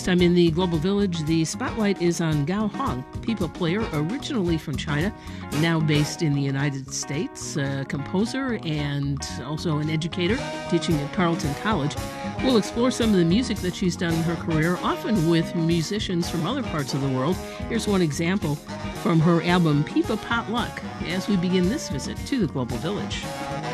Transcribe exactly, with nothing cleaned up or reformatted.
This time in the Global Village, the spotlight is on Gao Hong, pipa player originally from China, now based in the United States, a composer and also an educator teaching at Carleton College. We'll explore some of the music that she's done in her career, often with musicians from other parts of the world. Here's one example from her album Pipa Potluck as we begin this visit to the Global Village.